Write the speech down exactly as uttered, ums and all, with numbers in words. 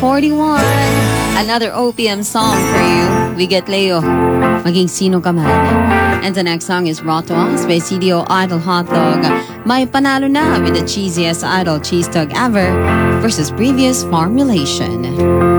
forty-one. Another O P M song for you. We get Leo. Maging sino ka man. And the next song is brought to us by C D O Idol Hotdog. May panalo na with the cheesiest idol cheese dog ever versus previous formulation.